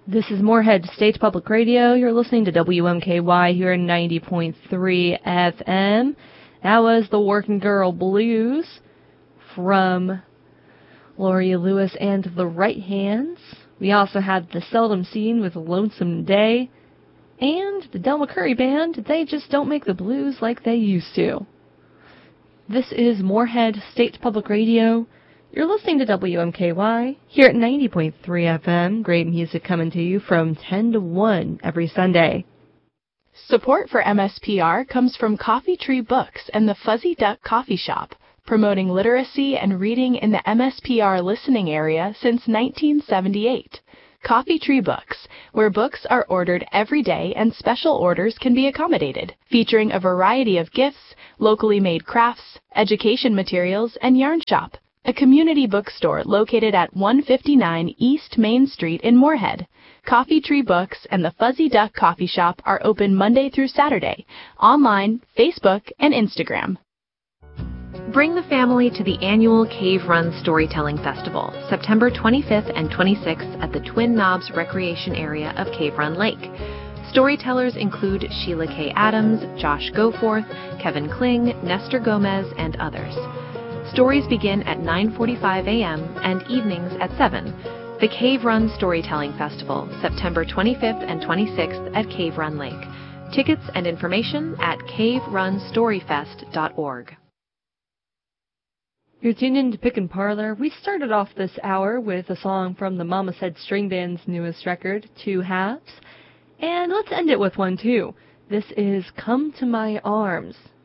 This is Moorhead State Public Radio. You're listening to WMKY here in 90.3 FM. That was the Working Girl Blues from Gloria Lewis and the Right Hands. We also had The Seldom Seen with Lonesome Day. And the Del McCurry Band, They Just Don't Make the Blues Like They Used to. This is Moorhead State Public Radio. You're listening to WMKY here at 90.3 FM. Great music coming to you from 10 to 1 every Sunday. Support for MSPR comes from Coffee Tree Books and the Fuzzy Duck Coffee Shop, promoting literacy and reading in the MSPR listening area since 1978. Coffee Tree Books, where books are ordered every day and special orders can be accommodated, featuring a variety of gifts, locally made crafts, education materials, and yarn shop. A community bookstore located at 159 East Main Street in Moorhead. Coffee Tree Books and the Fuzzy Duck Coffee Shop are open Monday through Saturday, online, Facebook, and Instagram. Bring the family to the annual Cave Run Storytelling Festival, September 25th and 26th at the Twin Knobs Recreation Area of Cave Run Lake. Storytellers include Sheila K. Adams, Josh Goforth, Kevin Kling, Nestor Gomez, and others. Stories begin at 9:45 a.m. and evenings at 7. The Cave Run Storytelling Festival, September 25th and 26th at Cave Run Lake. Tickets and information at caverunstoryfest.org. You're tuned in to Pickin' Parlor. We started off this hour with a song from the Mama Said String Band's newest record, Two Halves. And let's end it with one, too. This is Come to My Arms.